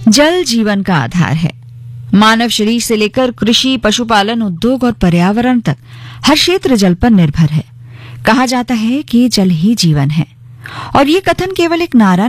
जल जीवन का आधार है। मानव शरीर से लेकर कृषि, पशुपालन, उद्योग और पर्यावरण तक हर क्षेत्र जल पर निर्भर है। कहा जाता है कि जल ही जीवन है, और ये कथन केवल एक नारा